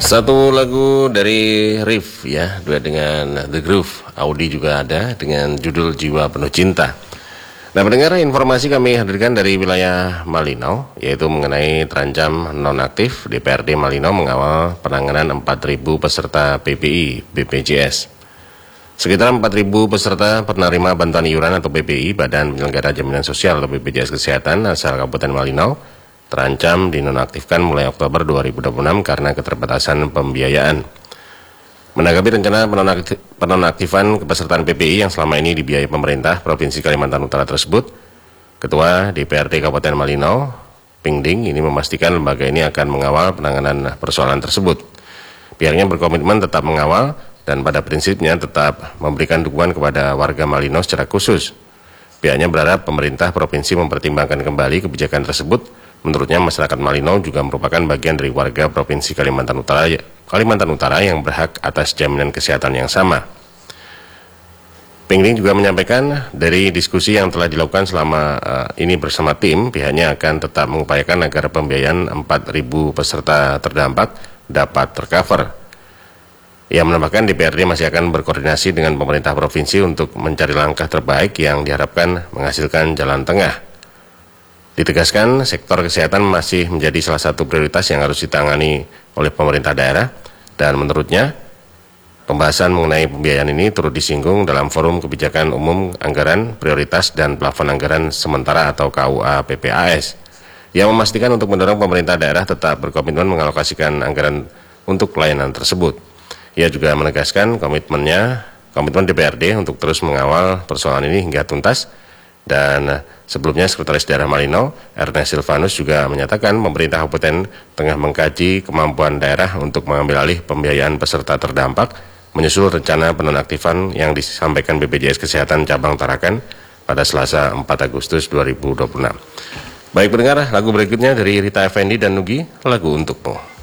Satu lagu dari Riff ya, duet dengan The Groove. Audi juga ada dengan judul Jiwa Penuh Cinta. Nah, pendengar, informasi kami hadirkan dari wilayah Malinau, yaitu mengenai terancam nonaktif. DPRD Malinau mengawal penanganan 4.000 peserta PPI BPJS. Sekitar 4.000 peserta penerima bantuan iuran atau PPI Badan Penyelenggara Jaminan Sosial atau BPJS Kesehatan asal Kabupaten Malinau terancam dinonaktifkan mulai Oktober 2026 karena keterbatasan pembiayaan. Menanggapi rencana penonaktifan kepesertaan PPI yang selama ini dibiayai pemerintah Provinsi Kalimantan Utara tersebut, Ketua DPRD Kabupaten Malinau, Pingding, ini memastikan lembaga ini akan mengawal penanganan persoalan tersebut. Pihaknya berkomitmen tetap mengawal dan pada prinsipnya tetap memberikan dukungan kepada warga Malinau secara khusus. Pihaknya berharap pemerintah provinsi mempertimbangkan kembali kebijakan tersebut. Menurutnya masyarakat Malinau juga merupakan bagian dari warga Provinsi Kalimantan Utara yang berhak atas jaminan kesehatan yang sama. Pingding juga menyampaikan dari diskusi yang telah dilakukan selama ini bersama tim, pihaknya akan tetap mengupayakan agar pembiayaan 4.000 peserta terdampak dapat tercover. Ia menambahkan DPRD masih akan berkoordinasi dengan pemerintah provinsi untuk mencari langkah terbaik yang diharapkan menghasilkan jalan tengah. Ditegaskan, sektor kesehatan masih menjadi salah satu prioritas yang harus ditangani oleh pemerintah daerah, dan menurutnya pembahasan mengenai pembiayaan ini turut disinggung dalam forum kebijakan umum anggaran prioritas dan plafon anggaran sementara atau KUA PPAS, yang memastikan untuk mendorong pemerintah daerah tetap berkomitmen mengalokasikan anggaran untuk pelayanan tersebut. Ia juga menegaskan komitmen DPRD untuk terus mengawal persoalan ini hingga tuntas. Dan sebelumnya Sekretaris Daerah Malinau, Ernest Silvanus, juga menyatakan pemerintah kabupaten tengah mengkaji kemampuan daerah untuk mengambil alih pembiayaan peserta terdampak menyusul rencana penonaktifan yang disampaikan BPJS Kesehatan Cabang Tarakan pada Selasa 4 Agustus 2026. Baik pendengar, lagu berikutnya dari Rita Effendi dan Nugi, lagu untukmu.